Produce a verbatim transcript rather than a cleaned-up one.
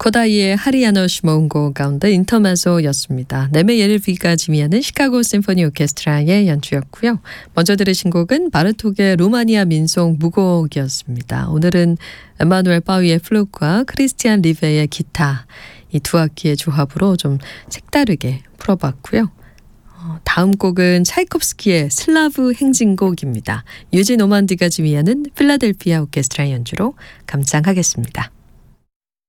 코다이의 하리아노시 모음곡 가운데 인터메소였습니다. 네메 예르비가 지휘하는 시카고 심포니 오케스트라의 연주였고요. 먼저 들으신 곡은 바르톡의 루마니아 민속 무곡이었습니다. 오늘은 에마누엘 바위의 플룻과 크리스티안 리베의 기타, 이 두 악기의 조합으로 좀 색다르게 풀어봤고요. 어, 다음 곡은 차이콥스키의 슬라브 행진곡입니다. 유진 오만디가 지휘하는 필라델피아 오케스트라 연주로 감상하겠습니다.